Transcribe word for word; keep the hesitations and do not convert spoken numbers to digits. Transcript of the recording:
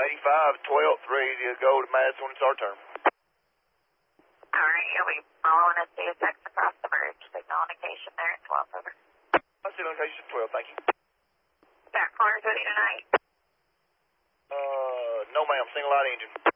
eighty-five, twelve, three to go to Madison when it's our turn. All right, you'll be following us to your text across the bridge. Signal indication there at twelve, over. I see location twelve, thank you. Back corners with you tonight? Uh, no ma'am, single light engine.